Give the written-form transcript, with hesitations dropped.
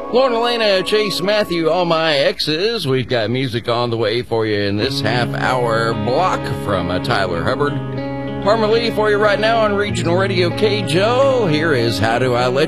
Lauren Elena, Chase Matthew, all my exes. We've got music on the way for you in this half-hour block from Tyler Hubbard. Harmony Lee for you right now on Regional Radio KJO. Here is How Do I Let